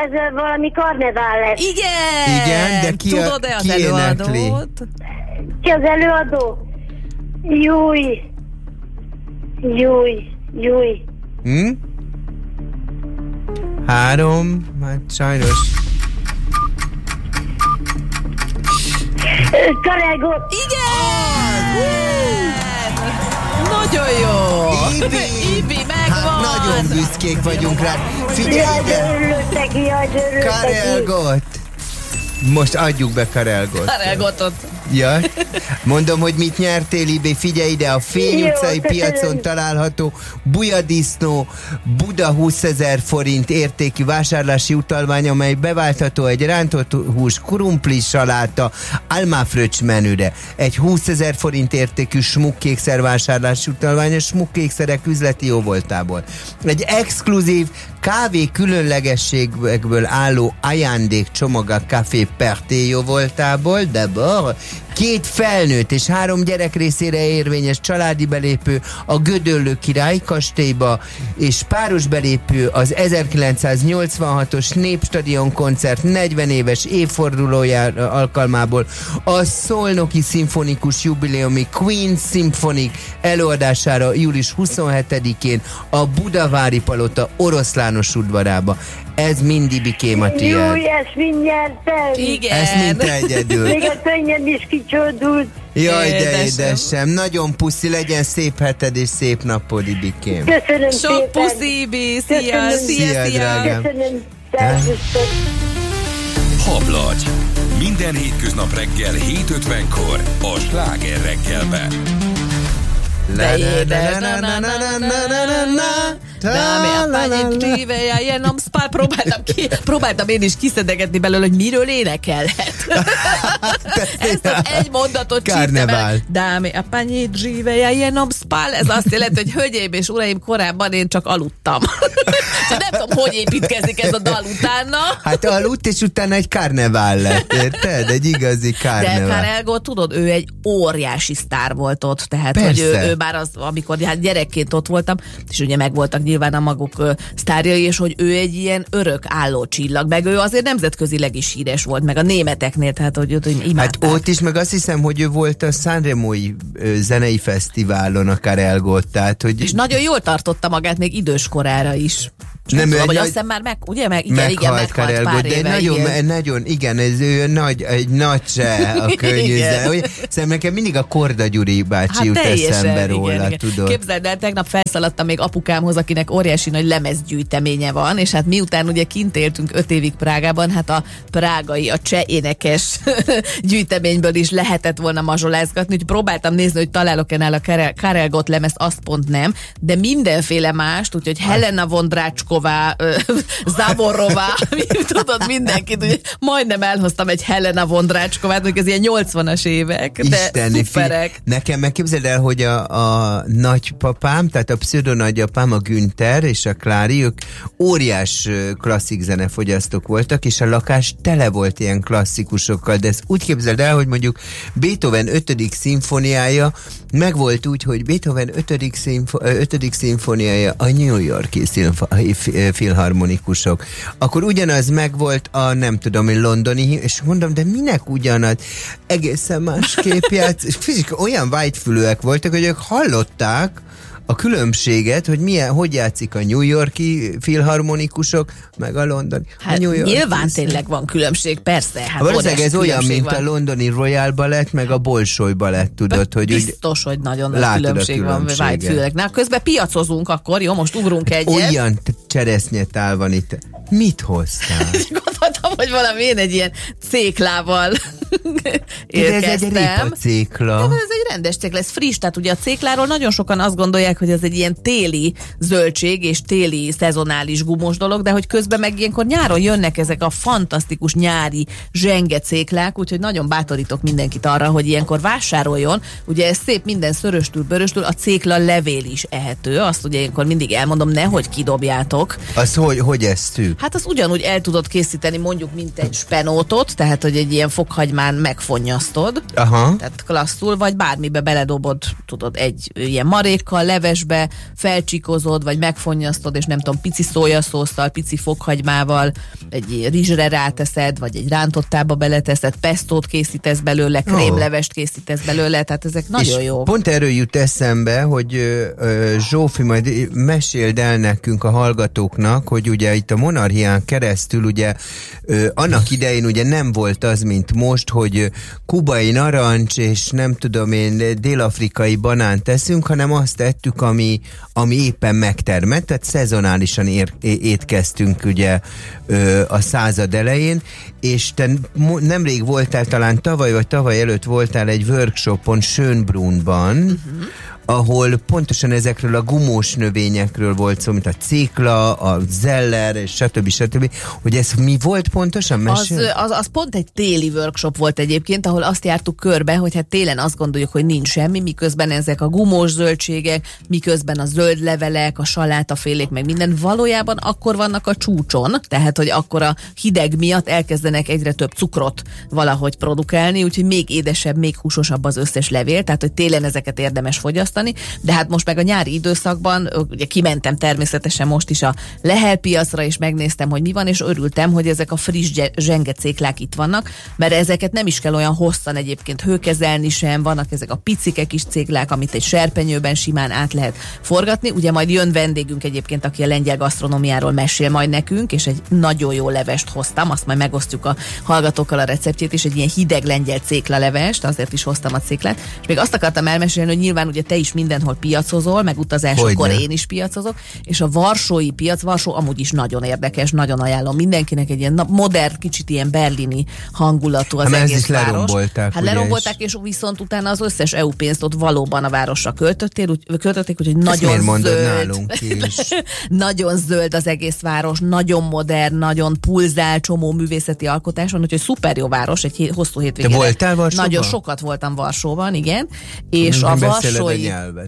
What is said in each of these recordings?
ez valami karnevál lesz. Igen, de tudod-e az előadót? Ki az előadó? Júj. 3, hát sajnos. Karel Gott. Igen! Nagyon jó! Ibi, megvan! Hát nagyon büszkék vagyunk rá. Figyelj ide! Örülök Karel Gott. Most adjuk be Karel Gottot. Karel Gottot. Ja. Mondom, hogy mit nyertél, Ibi, figyelj ide, a Fény utcai piacon található bujadisznó Buda 20 000 forint értékű vásárlási utalvány, amely beváltható egy rántott hús, krumpli saláta, almafröccs menüre. Egy 20 000 forint értékű smukkékszer vásárlási utalvány a smukkékszerek üzleti jóvoltából. Egy exkluzív kávé különlegességből álló ajándékcsomag a Café Perté jóvoltából, de bor, 2 felnőtt és 3 gyerek részére érvényes családi belépő a Gödöllő Király kastélyba, és páros belépő az 1986-os Népstadion koncert 40 éves évfordulójára alkalmából a Szolnoki Szimfonikus Jubileumi Queen Symphonic előadására július 27-én a Budavári Palota Oroszlános udvarába. Ez mind Ibikém a tiéd. Júj, ezt mind nyertem. Igen. Ezt mind te egyedül. Még a könnyed is kicsordult. Jaj, de édesem. Nagyon puszi, legyen szép heted és szép napod, Ibikém. Köszönöm Sok szépen. puszi, Ibi. Szia, Szia, drágám. Köszönöm. Szervusztok. Hablagy. Minden hétköznap reggel 7:50-kor a Sláger reggelben. De édes, próbáltam én is kiszedegetni belőle, hogy miről énekelhet. Ezt az egy mondatot csíptem el. Dáme a pani dzsiveja jenom spál. Ez azt jelenti, hogy hölgyeim és uraim, korábban én csak aludtam. Nem tudom, hogy építkezik ez a dal utána. Hát aludt, és utána egy karnevál lett, érted? Egy igazi karnevál. De Karel Gott, tudod, ő egy óriási sztár volt ott, tehát hogy ő már az, amikor hát gyerekként ott voltam, és ugye megvoltak nyilván a maguk sztárjai, és hogy ő egy ilyen örök álló csillag, meg ő azért nemzetközileg is híres volt, meg a németeknél, tehát hogy őt imádták. Hát ott is, meg azt hiszem, hogy ő volt a Sanremói zenei fesztiválon a Karel Gott, tehát hogy... És nagyon jól tartotta magát még idős korára is. Nem, tudom, hogy azt hiszem már meghalt Karel pár Gott, éve. de nagyon, igen, ez ő egy nagy se a könnyű zene. Szerintem nekem mindig a Korda Gyuri bácsi jut eszembe róla, tudod. Képzeld el, tegnap felszaladtam még apukámhoz, akinek óriási nagy lemezgyűjteménye van, és hát miután ugye kint éltünk 5 évig Prágában, hát a prágai, a cseh énekes gyűjteményből is lehetett volna mazsolázgatni, úgyhogy próbáltam nézni, hogy találok-e nála Karel Gott lemezt, azt pont nem, de mindenféle mást, úgyhogy Helena Vondrácsková, Záborová, tudod mindenkit, ugye majdnem elhoztam egy Helena Vondrácskovát, hogy ez ilyen 80-as évek, de Isteni, szuperek. Nekem megképzeld el, hogy a nagypapám, tehát a pseudonagyapám, a Günther és a Klári, ők óriás klasszik zenefogyasztók voltak, és a lakás tele volt ilyen klasszikusokkal, de ezt úgy képzeld el, hogy mondjuk Beethoven 5. szimfóniája megvolt úgy, hogy Beethoven 5. szimfóniája a New York-i filharmonikusok. Akkor ugyanaz megvolt a nem tudom, a londoni, és mondom, de minek ugyanaz? Egészen másképp olyan vágyfülőek voltak, hogy ők hallották a különbséget, hogy hogy játszik a New York-i filharmonikusok, meg a londoni. Hát nyilván tényleg van különbség, persze. Hát valószínűleg ez olyan, mint a londoni Royal Ballet, meg a Bolshoi Balett, tudod, hogy biztos, hogy nagyon nagy különbség van vágyfülőek. Na, közben piacozunk akkor, jó, most ugrunk egyet. Olyan cseresznyetál van itt. Mit hoztál? Gondoltam, hogy valami én egy ilyen céklával érkeztem. Ez egy répacékla. Ez egy rendes cékla, ez friss, tehát ugye a cékláról nagyon sokan azt gondolják, hogy ez egy ilyen téli zöldség és téli szezonális gumos dolog, de hogy közben meg ilyenkor nyáron jönnek ezek a fantasztikus nyári zsenge céklák, úgyhogy nagyon bátorítok mindenkit arra, hogy ilyenkor vásároljon. Ugye ez szép, minden szöröstül, bőröstül, a cékla levél is ehető, azt ugye ilyenkor mindig elmondom, nehogy kidobjátok. Azt hogy esztük? Hát azt ugyanúgy el tudod készíteni, készíteni mondjuk mint egy spenótot, tehát hogy egy ilyen fokhagymán megfonnyasztod, Aha. tehát klasszul, vagy bármibe beledobod, tudod, egy ilyen marékkal, levesbe, felcsikozod, vagy megfonnyasztod, és nem tudom, pici szójaszósztal, pici fokhagymával, egy rizsre ráteszed, vagy egy rántottába beleteszed, pestót készítesz belőle, krémlevest készítesz belőle, tehát ezek nagyon és jó. Pont erről jut eszembe, hogy Zsófi, majd meséld el nekünk a hallgatóknak, hogy ugye itt a monarchián keresztül ugye annak idején ugye nem volt az, mint most, hogy kubai narancs és nem tudom én dél-afrikai banánt teszünk, hanem azt tettük, ami éppen megtermett, tehát szezonálisan étkeztünk ugye a század elején, és te nemrég voltál, talán tavaly vagy tavaly előtt voltál egy workshopon Schönbrunn-ban, ahol pontosan ezekről a gumós növényekről volt szó, mint a cékla, a zeller, és stb. Hogy ez mi volt pontosan? Az pont egy téli workshop volt egyébként, ahol azt jártuk körbe, hogy hát télen azt gondoljuk, hogy nincs semmi, miközben ezek a gumós zöldségek, miközben a zöld levelek, a salátafélék, meg minden valójában akkor vannak a csúcson, tehát hogy akkor a hideg miatt elkezdenek egyre több cukrot valahogy produkálni, úgyhogy még édesebb, még húsosabb az összes levél, tehát hogy télen ezeket érdemes fogyasztani, de hát most meg a nyári időszakban, ugye kimentem természetesen most is a Lehel piacra, és megnéztem, hogy mi van, és örültem, hogy ezek a friss zsengecéklák itt vannak, mert ezeket nem is kell olyan hosszan egyébként hőkezelni sem, vannak ezek a picike kis céklák, amit egy serpenyőben simán át lehet forgatni. Ugye majd jön vendégünk egyébként, aki a lengyel gasztronómiáról mesél majd nekünk, és egy nagyon jó levest hoztam, azt majd megosztjuk a hallgatókkal a receptjét, és egy ilyen hideg lengyel cékla levest, azért is hoztam a céklát. És még azt akartam elmesélni, hogy nyilván ugye te is mindenhol piacozol, meg utazásokkor én is piacozok, és a varsói piac, Varsó amúgy is nagyon érdekes, nagyon ajánlom mindenkinek, egy ilyen modern, kicsit ilyen berlini hangulatú az egész város. Lerombolták. Hát lerombolták, és viszont utána az összes EU pénzt ott valóban a városra költötték, úgyhogy nagyon zöld. Nagyon zöld az egész város, nagyon modern, nagyon pulzál, csomó művészeti alkotás van, úgyhogy szuper jó város, egy hosszú hétvégén. Te voltál Varsóban? Nagyon sokat voltam Varsóban, igen. És a varsói...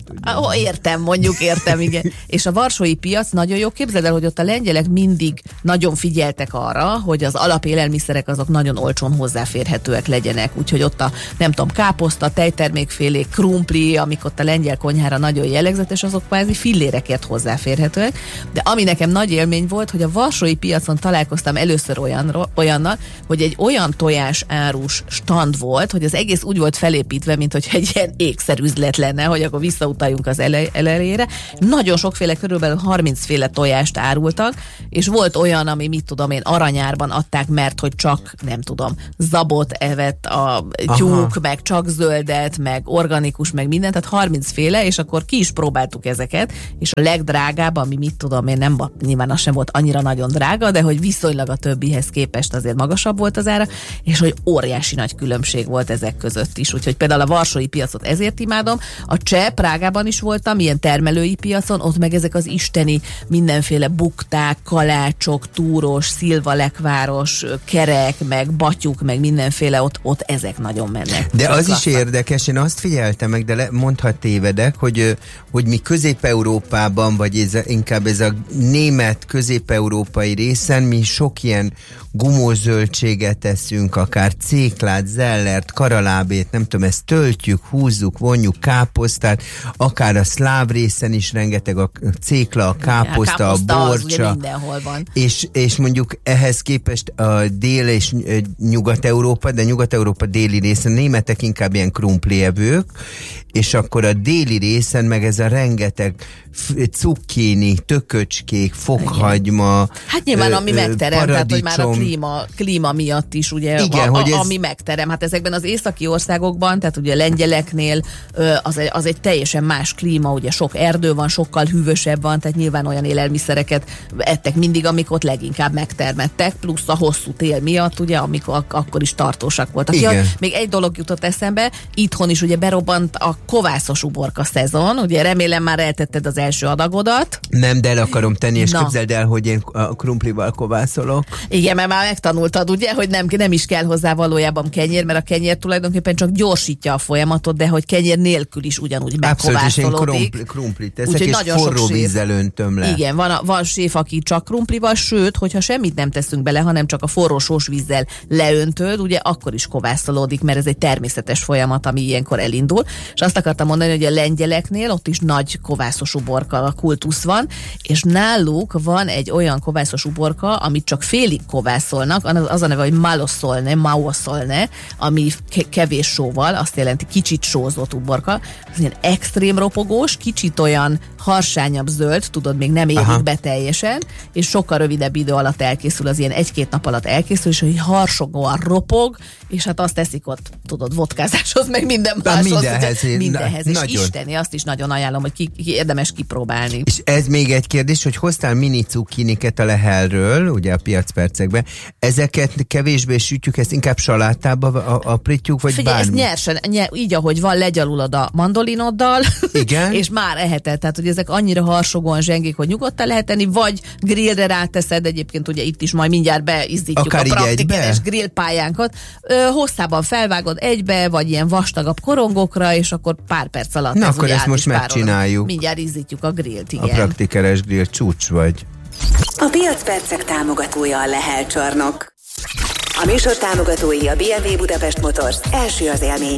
Értem, igen. És a varsói piac nagyon jó. Képzeld el, hogy ott a lengyelek mindig nagyon figyeltek arra, hogy az alapélelmiszerek azok nagyon olcsón hozzáférhetőek legyenek. Úgyhogy ott a, nem tudom, káposzta, tejtermékfélék, krumpli, amik ott a lengyel konyhára nagyon jellegzetes, azok kvázi fillérekért hozzáférhetőek. De ami nekem nagy élmény volt, hogy a varsói piacon találkoztam először olyannal, hogy egy olyan tojás árus stand volt, hogy az egész úgy volt felépítve, mint hogy egy ilyen ékszerüzlet lenne, hogy akkor visszautaljunk az elejére. Nagyon sokféle, körülbelül 30 féle tojást árultak, és volt olyan, ami mit tudom én, aranyárban adták, mert hogy csak, nem tudom, zabot evett a tyúk, meg csak zöldet, meg organikus, meg mindent, tehát 30 féle, és akkor ki is próbáltuk ezeket, és a legdrágább, ami mit tudom én, nem, nyilván az sem volt annyira nagyon drága, de hogy viszonylag a többihez képest azért magasabb volt az ára, és hogy óriási nagy különbség volt ezek között is. Úgyhogy például a varsói piacot ezért imádom, a cseh Prágában is voltam, ilyen termelői piacon, ott meg ezek az isteni mindenféle bukták, kalácsok, túros, szilvalekváros, kerek, meg batyuk, meg mindenféle, ott ezek nagyon mennek. De az is érdekes, én azt figyeltem meg, de mondhat tévedek, hogy mi Közép-Európában, vagy inkább ez a német közép-európai részen, mi sok ilyen gumós zöldséget teszünk, akár céklát, zellert, karalábét, nem tudom, ezt töltjük, húzzuk, vonjuk, káposztát, akár a szláv részen is rengeteg a cékla, a káposzta, a borcsa. Mindenhol van. És mondjuk ehhez képest a dél és Nyugat-Európa, de Nyugat-Európa déli részen németek inkább ilyen krumplievők, és akkor a déli részen meg ez a rengeteg cukkini, tököcskék, fokhagyma, hát nyilván ami megterem, tehát hogy már a klíma miatt is, ugye, igen, ami megterem. Hát ezekben az északi országokban, tehát ugye a lengyeleknél az egy teljesen más klíma, ugye sok erdő van, sokkal hűvösebb van, tehát nyilván olyan élelmiszereket ettek mindig, amik ott leginkább megtermettek, plusz a hosszú tél miatt, ugye, amikor akkor is tartósak voltak. Ja, még egy dolog jutott eszembe, itthon is ugye berobbant a kovászos uborka szezon, ugye remélem már eltetted az első adagodat. Nem, de el akarom tenni, és képzeld el, hogy én a krumplival kovászolok. Igen, mert már megtanultad, ugye, hogy nem is kell hozzá valójában kenyér, mert a kenyér tulajdonképpen csak gyorsítja a folyamatot, de hogy kenyér nélkül is ugyanúgy ugyanúgy abszolút, és én megkovászolódik. krumplit teszek, Úgyhogy és nagyon sok forró séf. vízzel öntöm le. Igen, van séf, aki csak krumplival, sőt, hogyha semmit nem teszünk bele, hanem csak a forró sós vízzel leöntöd, ugye akkor is kovászolódik, mert ez egy természetes folyamat, ami ilyenkor elindul. És azt akartam mondani, hogy a lengyeleknél ott is nagy kovászos uborka kultusz van, és náluk van egy olyan kovászos uborka, amit csak félig kovászolnak, az a neve, hogy maloszolne, ami kevés sóval, azt jelenti kicsit sózott uborka. Az ilyen extrém ropogós, kicsit olyan harsányabb zöld, tudod, még nem érik be teljesen, és sokkal rövidebb idő alatt elkészül, az ilyen 1-2 nap alatt elkészül, és hogy harsogóan ropog, és hát azt teszik ott, tudod, vodkázáshoz, meg minden máshoz. Mindenhez. És isteni, azt is nagyon ajánlom, hogy érdemes kipróbálni. És ez még egy kérdés, hogy hoztál mini cukiniket a Lehelről, ugye a piacpercekben, ezeket kevésbé sütjük, ezt inkább salátába aprítjuk, vagy figyelj, bármi? ezt nyersen, így ahogy van, legyalulod a mandolinoddal, igen? és már eheted, tehát hogy ezek annyira harsogóan zsengék, hogy nyugodtan lehet tenni, vagy grillre ráteszed, egyébként ugye itt is majd mindjárt beizzítjuk akár a praktikeres grillpályánkat, hosszában felvágod egybe, vagy ilyen vastagabb korongokra, és akkor pár perc alatt na, ez akkor ezt most megcsináljuk. Mindjárt izzítjuk a grillt, igen. A praktikeres grill csúcs vagy. A Piacpercek támogatója a Lehel csarnok. A műsor támogatói a BMW Budapest Motors. Első az élmény.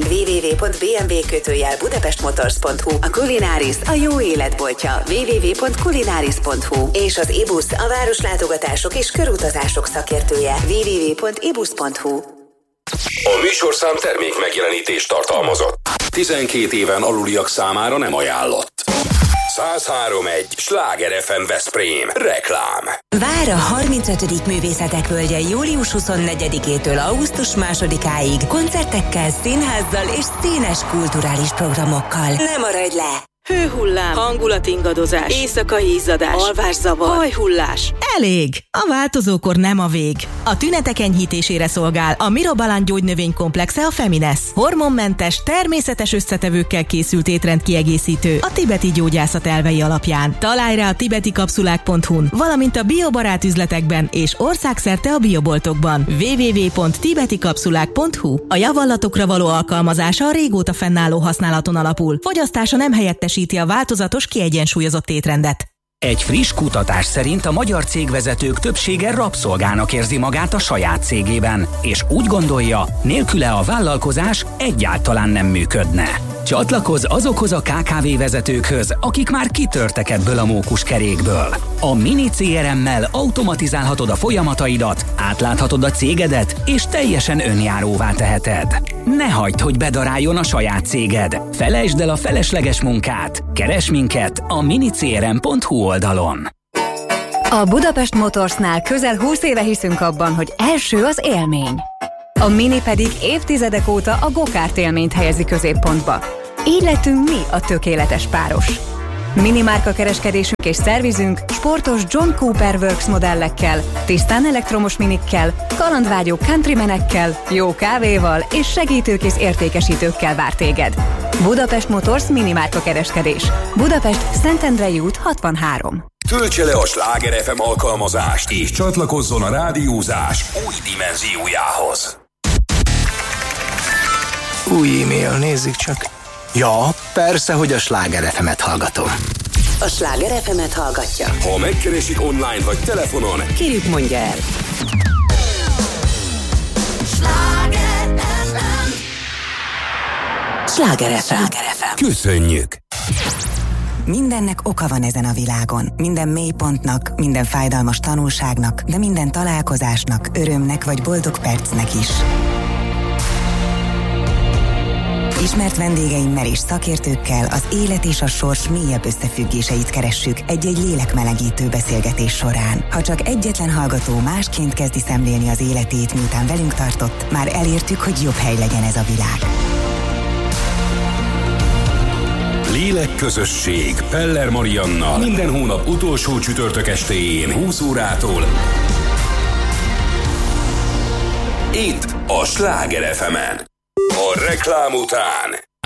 www.bmw-budapestmotors.hu. A Culináris a jó életboltja. www.culináris.hu. És az IBUS a városlátogatások és körutazások szakértője. www.ibus.hu. A műsorszám termék megjelenítést tartalmazott. 12 éven aluliak számára nem ajánlott. 103.1 Sláger FM Veszprém. Reklám. Vár a 35. Művészetek Völgye július 24-től augusztus 2-áig koncertekkel, színházzal és színes kulturális programokkal. Ne maradj le! Hőhullám, hangulatingadozás, éjszakai izzadás, alvászavar, hajhullás. Elég! A változókor nem a vég. A tünetek enyhítésére szolgál a Mirobalan gyógynövénykomplexe a Femines. Hormonmentes, természetes összetevőkkel készült étrendkiegészítő a tibeti gyógyászat elvei alapján. Találj rá a tibetikapszulák.hu-n, valamint a biobarát üzletekben és országszerte a bioboltokban. www.tibetikapszulák.hu. A javallatokra való alkalmazása a régóta fennálló használaton alapul. Fogyasztása nem helyettesíti a változatos, kiegyensúlyozott étrendet. Egy friss kutatás szerint a magyar cégvezetők többsége rabszolgának érzi magát a saját cégében, és úgy gondolja, nélküle a vállalkozás egyáltalán nem működne. Csatlakozz azokhoz a KKV vezetőkhöz, akik már kitörtek ebből a mókuskerékből. A Mini CRM-mel automatizálhatod a folyamataidat, átláthatod a cégedet, és teljesen önjáróvá teheted. Ne hagyd, hogy bedaráljon a saját céged. Felejtsd el a felesleges munkát. Keresd minket a minicrm.hu oldalon. A Budapest Motorsnál közel 20 éve hiszünk abban, hogy első az élmény. A Mini pedig évtizedek óta a go-kart élményt helyezi középpontba. Így lettünk mi a tökéletes páros. Minimárka kereskedésünk és szervizünk sportos John Cooper Works modellekkel, tisztán elektromos minikkel, kalandvágyó countrymenekkel, jó kávéval és segítőkész értékesítőkkel vár téged. Budapest Motors minimárka kereskedés. Budapest, Szentendrei út 63. Töltse le a Sláger FM alkalmazást, és csatlakozzon a rádiózás új dimenziójához. Új e-mail, nézzük csak. Ja, persze, hogy a Sláger FM-et hallgatom. A Sláger FM-et hallgatja. Ha megkeresik online vagy telefonon, kérjük, mondja el. Sláger FM. Köszönjük! Mindennek oka van ezen a világon. Minden mélypontnak, minden fájdalmas tanulságnak, de minden találkozásnak, örömnek vagy boldog percnek is. Ismert vendégeimmel és szakértőkkel az élet és a sors mélyebb összefüggéseit keressük egy-egy lélekmelegítő beszélgetés során. Ha csak egyetlen hallgató másként kezdi szemlélni az életét, miután velünk tartott, már elértük, hogy jobb hely legyen ez a világ. Lélekközösség Peller Mariannal minden hónap utolsó csütörtök estéjén 20 órától. Itt a Sláger FM-en. A reklám után